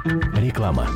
Реклама.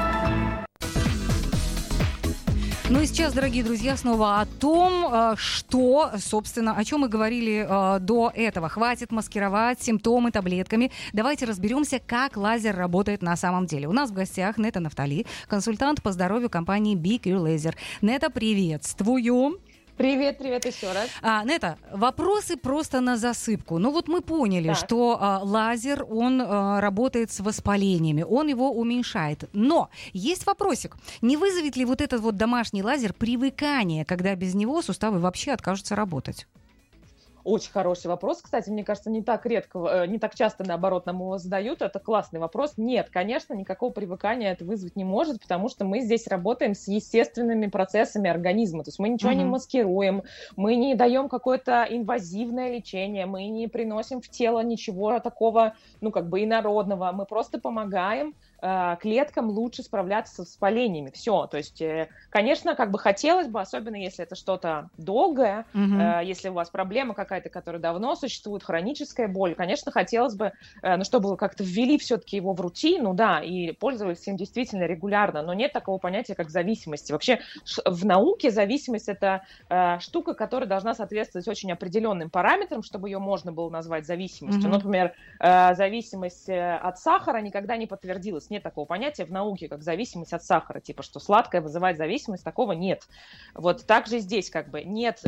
Ну и сейчас, дорогие друзья, снова о том, что, собственно, о чем мы говорили до этого. Хватит маскировать симптомы таблетками. Давайте разберемся, как лазер работает на самом деле. У нас в гостях Нета Нафтали, консультант по здоровью компании BQ Laser. Нета, приветствую. Привет еще раз. Нета, вопросы просто на засыпку. Ну вот мы поняли, что лазер, он работает с воспалениями, он его уменьшает. Но есть вопросик. Не вызовет ли вот этот вот домашний лазер привыкание, когда без него суставы вообще откажутся работать? Очень хороший вопрос. Кстати, мне кажется, не так часто, наоборот, нам его задают. Это классный вопрос. Нет, конечно, никакого привыкания это вызвать не может, потому что мы здесь работаем с естественными процессами организма. То есть мы ничего не маскируем, мы не даем какое-то инвазивное лечение, мы не приносим в тело ничего такого, инородного. Мы просто помогаем клеткам лучше справляться с воспалениями. Все. То есть, конечно, хотелось бы, особенно если это что-то долгое, если у вас проблема какая-то, которая давно существует, хроническая боль, конечно, хотелось бы, чтобы как-то ввели все-таки его в рутину, и пользовались им действительно регулярно, но нет такого понятия, как зависимости. Вообще, в науке зависимость – это штука, которая должна соответствовать очень определенным параметрам, чтобы ее можно было назвать зависимостью. Например, зависимость от сахара никогда не подтвердилась. Нет такого понятия в науке, как зависимость от сахара, типа, что сладкое вызывает зависимость, такого нет. Вот так же здесь нет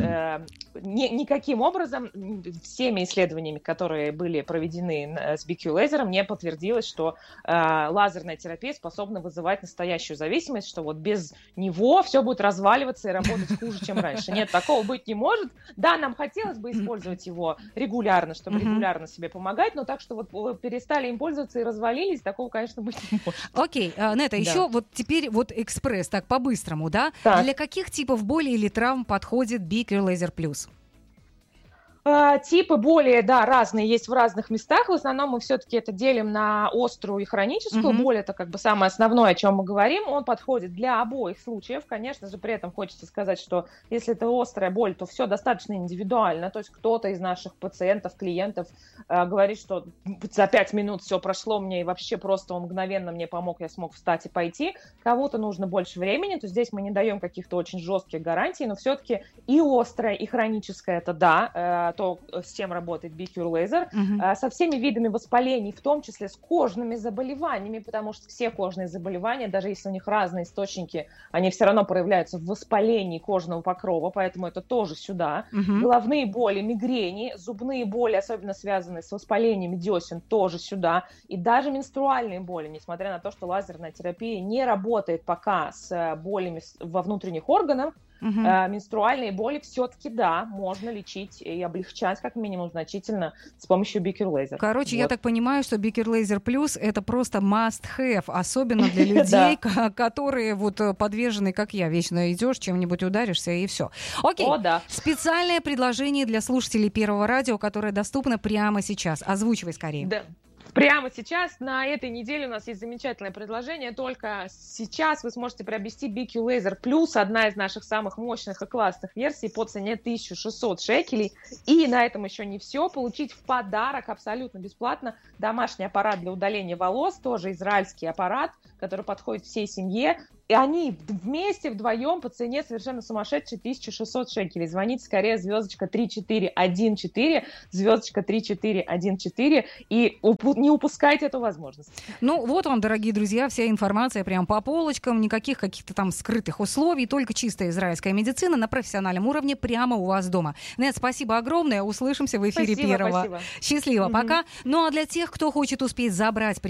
никаким образом, всеми исследованиями, которые были проведены с BQ лазером, не подтвердилось, что лазерная терапия способна вызывать настоящую зависимость, что вот без него все будет разваливаться и работать хуже, чем раньше. Нет, такого быть не может. Да, нам хотелось бы использовать его регулярно, чтобы регулярно себе помогать, но так, что вот перестали им пользоваться и развалились, такого, конечно, быть не может. Окей, Нета, еще вот теперь вот экспресс, так по-быстрому, да? Так. Для каких типов боли или травм подходит BQ Laser Plus? Типы боли, разные есть в разных местах. В основном мы все-таки это делим на острую и хроническую боль. Это самое основное, о чем мы говорим. Он подходит для обоих случаев. Конечно же, при этом хочется сказать, что если это острая боль, то все достаточно индивидуально. То есть кто-то из наших пациентов, клиентов говорит, что за 5 минут все прошло мне, и вообще просто он мгновенно мне помог, я смог встать и пойти. Кому-то нужно больше времени, то здесь мы не даем каких-то очень жестких гарантий, но все-таки и острая, и хроническая это то, с чем работает BQ Laser, со всеми видами воспалений, в том числе с кожными заболеваниями, потому что все кожные заболевания, даже если у них разные источники, они все равно проявляются в воспалении кожного покрова, поэтому это тоже сюда. Головные боли, мигрени, зубные боли, особенно связанные с воспалениями десен, тоже сюда. И даже менструальные боли, несмотря на то, что лазерная терапия не работает пока с болями во внутренних органах, менструальные боли все-таки, можно лечить и облегчать, как минимум, значительно с помощью BQ Laser. Короче, я так понимаю, что BQ Laser Plus это просто must-have, особенно для людей, которые вот подвержены, как я, вечно идешь, чем-нибудь ударишься и все. Окей, специальное предложение для слушателей Первого радио, которое доступно прямо сейчас. Озвучивай скорее. Да. Прямо сейчас, на этой неделе у нас есть замечательное предложение. Только сейчас вы сможете приобрести BQ Laser Plus, одна из наших самых мощных и классных версий, по цене 1600 шекелей. И на этом еще не все. Получить в подарок абсолютно бесплатно домашний аппарат для удаления волос, тоже израильский аппарат, который подходит всей семье. И они вместе, вдвоем по цене совершенно сумасшедшей 1600 шекелей. Звоните скорее звездочка 3414, звездочка 3414, и не упускайте эту возможность. Ну, вот вам, дорогие друзья, вся информация прям по полочкам, никаких каких-то там скрытых условий, только чистая израильская медицина на профессиональном уровне прямо у вас дома. Нет, спасибо огромное, услышимся в эфире первого. Спасибо. Счастливо, пока. Ну, а для тех, кто хочет успеть забрать